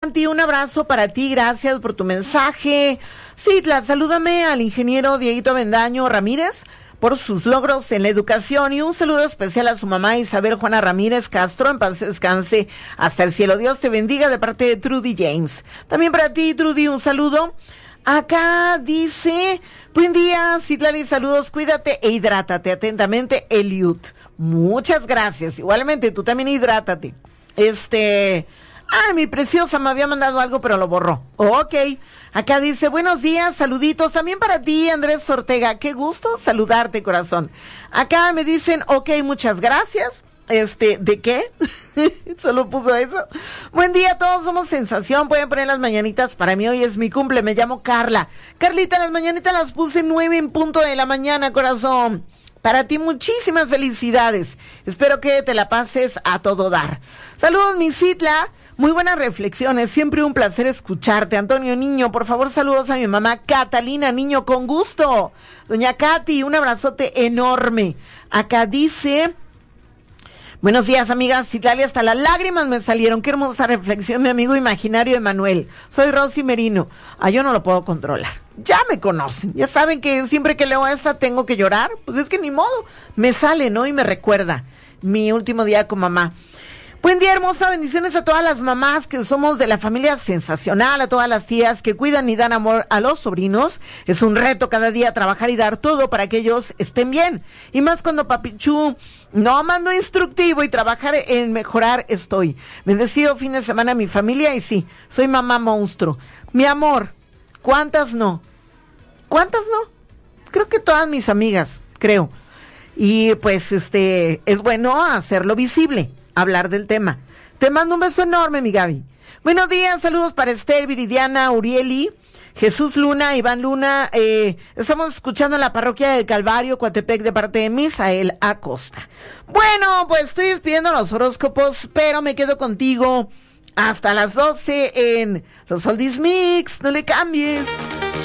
Santi, un abrazo para ti, gracias por tu mensaje. Citla, salúdame al ingeniero Dieguito Avendaño Ramírez por sus logros en la educación y un saludo especial a su mamá Isabel Juana Ramírez Castro, en paz descanse hasta el cielo. Dios te bendiga, de parte de Trudy James. También para ti, Trudy, un saludo. Acá dice, buen día, Citlali, saludos, cuídate e hidrátate. Atentamente, Eliud. Muchas gracias. Igualmente, tú también hidrátate. Mi preciosa me había mandado algo, pero lo borró. Ok. Acá dice, buenos días, saluditos. También para ti, Andrés Ortega. Qué gusto saludarte, corazón. Acá me dicen, ok, muchas gracias. ¿De qué? Solo puso eso. Buen día, todos somos sensación. Pueden poner las mañanitas. Para mí hoy es mi cumple. Me llamo Carla. Carlita, las mañanitas las puse 9 en punto de la mañana, corazón. Para ti, muchísimas felicidades. Espero que te la pases a todo dar. Saludos, mi Citla. Muy buenas reflexiones. Siempre un placer escucharte. Antonio Niño, por favor, saludos a mi mamá Catalina Niño, con gusto. Doña Katy, un abrazote enorme. Acá dice... Buenos días, amigas. Citlali, hasta las lágrimas me salieron. Qué hermosa reflexión, mi amigo imaginario Emanuel. Soy Rosy Merino. Yo no lo puedo controlar. Ya me conocen. Ya saben que siempre que leo esa tengo que llorar. Pues es que ni modo. Me sale, ¿no? Y me recuerda mi último día con mamá. Buen día, hermosa. Bendiciones a todas las mamás que somos de la familia Sensacional, a todas las tías que cuidan y dan amor a los sobrinos. Es un reto cada día trabajar y dar todo para que ellos estén bien. Y más cuando Papichu no mando instructivo y trabajar en mejorar estoy. Bendecido fin de semana a mi familia y sí, soy mamá monstruo. Mi amor, ¿cuántas no? ¿Cuántas no? Creo que todas mis amigas, creo. Y pues es bueno hacerlo visible, hablar del tema. Te mando un beso enorme, mi Gaby. Buenos días, saludos para Esther, Viridiana, Urieli, Jesús Luna, Iván Luna. Estamos escuchando en la parroquia del Calvario, Coatepec, de parte de Misael Acosta. Bueno, pues estoy despidiendo los horóscopos, pero me quedo contigo hasta las 12 en los Oldies Mix. No le cambies.